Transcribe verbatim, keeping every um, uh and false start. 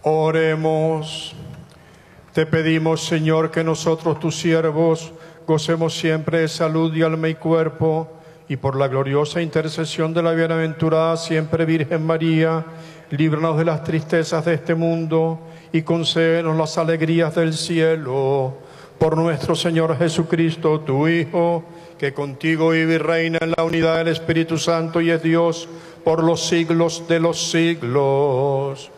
Oremos. Te pedimos, Señor, que nosotros, tus siervos, gocemos siempre de salud y alma y cuerpo, y por la gloriosa intercesión de la bienaventurada siempre Virgen María, líbranos de las tristezas de este mundo y concédenos las alegrías del cielo. Por nuestro Señor Jesucristo, tu Hijo, que contigo vive y reina en la unidad del Espíritu Santo y es Dios por los siglos de los siglos.